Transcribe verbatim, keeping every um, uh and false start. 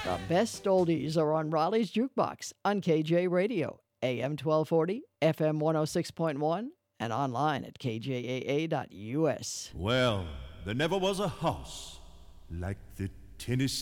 The best oldies are on Raleigh's Jukebox on K J Radio, A M twelve forty, F M one oh six point one, and online at k j a a dot u s. Well, there never was a house like the Tennessee